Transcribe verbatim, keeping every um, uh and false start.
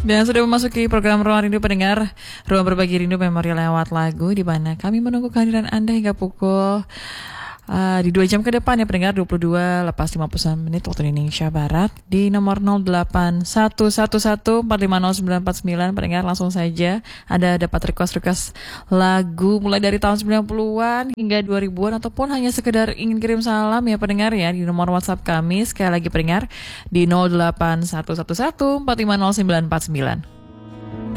Dan sudah memasuki program Ruang Rindu Pendengar, Ruang Berbagi Rindu Memori lewat lagu, di mana kami menunggu kehadiran Anda hingga pukul uh, di dua jam ke depan ya pendengar, dua puluh dua lepas lima puluh sembilan menit waktu Indonesia Barat, di nomor nol delapan satu satu satu empat lima nol sembilan empat sembilan. Pendengar langsung saja Anda dapat request-request lagu mulai dari tahun sembilan puluhan hingga dua ribuan, ataupun hanya sekedar ingin kirim salam ya pendengar ya, di nomor WhatsApp kami sekali lagi pendengar di nol delapan satu satu satu empat lima nol sembilan empat sembilan.